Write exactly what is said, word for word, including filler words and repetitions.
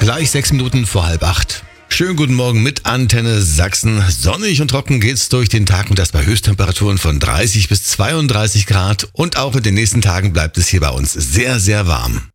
Gleich sechs Minuten vor halb acht. Schönen guten Morgen mit Antenne Sachsen. Sonnig und trocken geht's durch den Tag und das bei Höchsttemperaturen von dreißig bis zweiunddreißig Grad. Und auch in den nächsten Tagen bleibt es hier bei uns sehr, sehr warm.